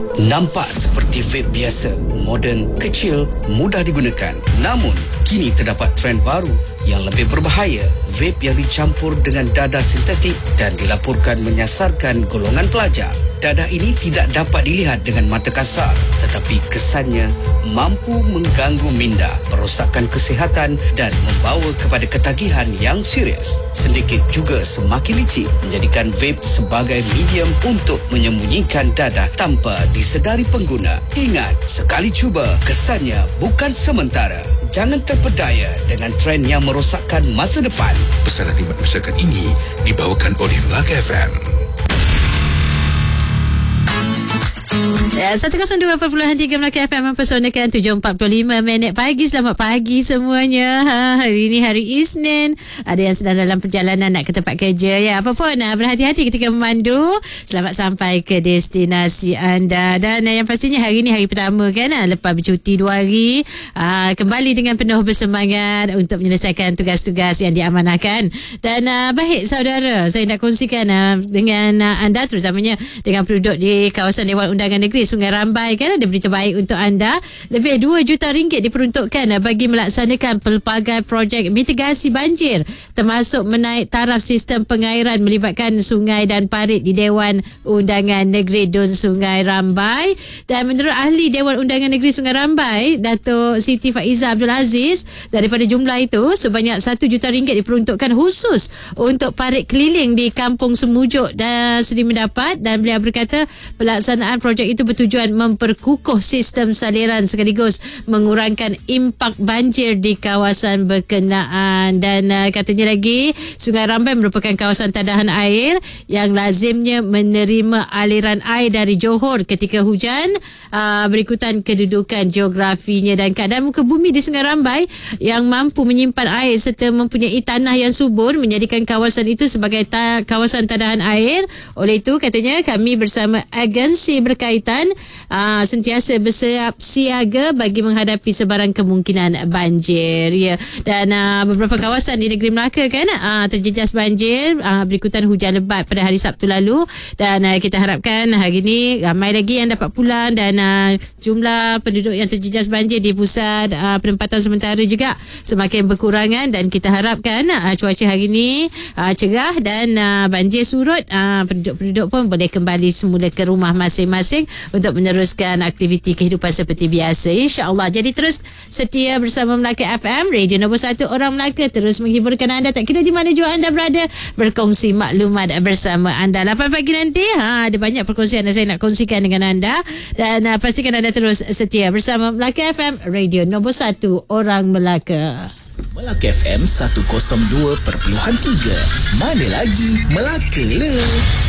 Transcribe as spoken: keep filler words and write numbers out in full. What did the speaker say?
Nampak seperti vape biasa, moden, kecil, mudah digunakan. Namun, kini terdapat trend baru yang lebih berbahaya, vape yang dicampur dengan dadah sintetik dan dilaporkan menyasarkan golongan pelajar. Dadah ini tidak dapat dilihat dengan mata kasar, tetapi kesannya mampu mengganggu minda, merosakkan kesihatan dan membawa kepada ketagihan yang serius. Sedikit juga semakin licik, menjadikan vape sebagai medium untuk menyembunyikan dadah tanpa disedari pengguna. Ingat, sekali cuba, kesannya bukan sementara. Jangan terpedaya dengan trend yang merosakkan masa depan. Pesanan khidmat masyarakat ini dibawakan oleh Melaka F M. Ya, seratus dua perpuluhan tiga Melaka F M mempersonakan tujuh empat puluh lima minit pagi. Selamat pagi semuanya. Ha, hari ini hari Isnin. Ada yang sedang dalam perjalanan nak ke tempat kerja. Ya, apa pun, berhati-hati ketika memandu. Selamat sampai ke destinasi anda. Dan yang pastinya hari ini hari pertama kan, lepas bercuti dua hari, kembali dengan penuh bersemangat untuk menyelesaikan tugas-tugas yang diamanahkan. Dan baik saudara, saya nak kongsikan dengan anda, terutamanya dengan penduduk di kawasan Dewan Undangan Negeri Sungai Rambai kan, ada berita baik untuk anda. Lebih dua juta ringgit diperuntukkan bagi melaksanakan pelbagai projek mitigasi banjir, termasuk menaik taraf sistem pengairan melibatkan sungai dan parit di Dewan Undangan Negeri Dun Sungai Rambai. Dan menurut ahli Dewan Undangan Negeri Sungai Rambai, Datuk Siti Faiza Abdul Aziz, daripada jumlah itu sebanyak satu juta ringgit diperuntukkan khusus untuk parit keliling di Kampung Semujuk dan Seri Mendapat. Dan beliau berkata pelaksanaan projek itu bertujuan memperkukuh sistem saliran sekaligus mengurangkan impak banjir di kawasan berkenaan. Dan uh, katanya lagi, Sungai Rambai merupakan kawasan tadahan air yang lazimnya menerima aliran air dari Johor ketika hujan, uh, berikutan kedudukan geografinya dan keadaan muka bumi di Sungai Rambai yang mampu menyimpan air serta mempunyai tanah yang subur menjadikan kawasan itu sebagai ta- kawasan tadahan air. Oleh itu katanya kami bersama agensi berkaitan aa, sentiasa bersiap siaga bagi menghadapi sebarang kemungkinan banjir. Ya. Dan aa, beberapa kawasan di negeri Melaka kan aa, terjejas banjir aa, berikutan hujan lebat pada hari Sabtu lalu. Dan aa, kita harapkan hari ini ramai lagi yang dapat pulang dan aa, jumlah penduduk yang terjejas banjir di pusat aa, penempatan sementara juga semakin berkurangan. Dan kita harapkan aa, cuaca hari ini aa, cerah dan aa, banjir surut, aa, penduduk-penduduk pun boleh kembali semula ke rumah masing-masing untuk meneruskan aktiviti kehidupan seperti biasa, insya-Allah. Jadi terus setia bersama Melaka F M, radio nombor satu orang Melaka, terus menghiburkan anda tak kira di mana jua anda berada, berkongsi maklumat bersama anda. lapan pagi nanti ha, ada banyak perkongsian yang saya nak kongsikan dengan anda. Dan uh, pastikan anda terus setia bersama Melaka F M, radio nombor satu orang Melaka. Melaka F M seratus dua perpuluhan tiga. Mana lagi Melaka le.